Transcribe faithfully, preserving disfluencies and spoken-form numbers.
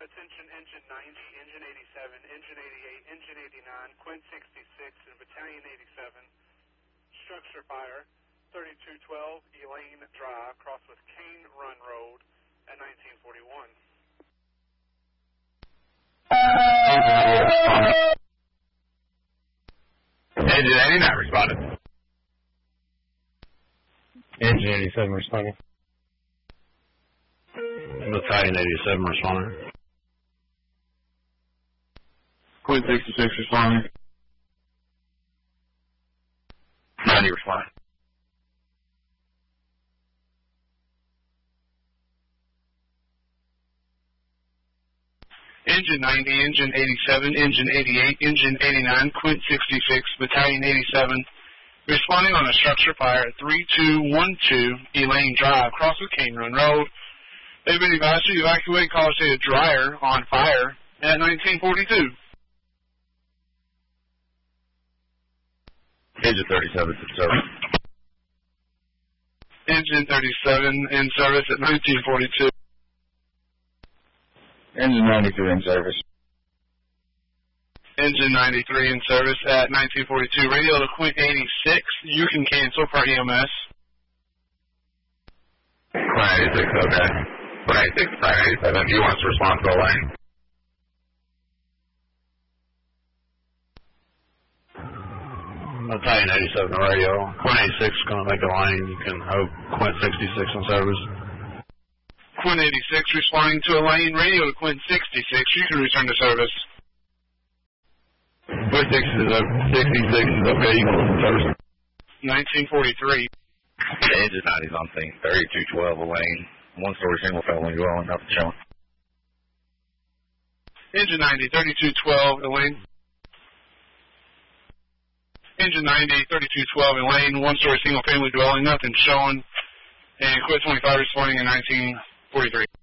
Attention Engine ninety, Engine eighty-seven, Engine eighty-eight, Engine eighty-nine, Quint sixty-six, and Battalion eighty-seven. Structure fire, thirty-two twelve Elaine Drive, cross with Cane Run Road at nineteen forty-one. Engine eighty-nine responded. Engine eighty-seven responding. Battalion eighty-seven responding. Quint sixty-six responding. ninety responding. Engine ninety, Engine eighty-seven, Engine eighty-eight, Engine eighty-nine, Quint sixty-six, Battalion eighty-seven, responding on a structure fire at three two one two Elaine Drive, cross with Cane Run Road. They've been advised to evacuate College State Dryer on fire at nineteen forty-two. Engine thirty-seven in service. Engine thirty-seven in service at nineteen forty-two. Engine ninety-three in service. Engine ninety-three in service at nineteen forty-two. Radio to Quint eighty-six. You can cancel for E M S. Quint eighty-six, okay. Quint eighty-six, Quint eighty-seven. He wants to respond to the lane. Battalion eighty-seven radio. Quint eighty-six is going to make a lane. You can hope Quint sixty-six in service. Quint eighty-six responding to a lane. Radio to Quint sixty-six. You can return to service. Quint sixty-six is okay. You can listen to service. nineteen forty-three. The engine ninety is on scene. thirty-two twelve a lane. One story single family dwelling. Nothing showing. Engine ninety, thirty-two twelve Elaine. Engine ninety, thirty-two twelve Elaine. One story single family dwelling. Nothing showing. And Quint twenty-five responding in nineteen forty-three.